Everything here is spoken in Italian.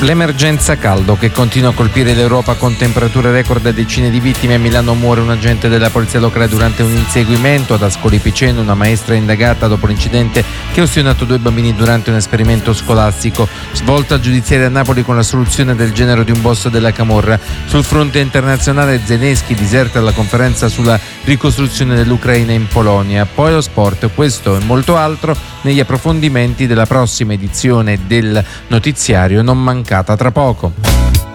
L'emergenza caldo che continua a colpire l'Europa con temperature record e decine di vittime. A Milano muore un agente della polizia locale durante un inseguimento. Ad Ascoli Piceno una maestra è indagata dopo l'incidente che ha ustionato 2 bambini durante un esperimento scolastico. Svolta giudiziaria a Napoli con la soluzione del genero di un boss della camorra. Sul fronte internazionale Zelensky diserta la conferenza sulla ricostruzione dell'Ucraina in Polonia. Poi lo sport, questo e molto altro negli approfondimenti della prossima edizione del notiziario non mancata tra poco.